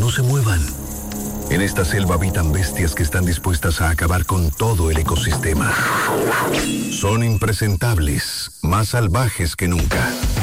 no se muevan. En esta selva habitan bestias que están dispuestas a acabar con todo el ecosistema. Son impresentables, más salvajes que nunca.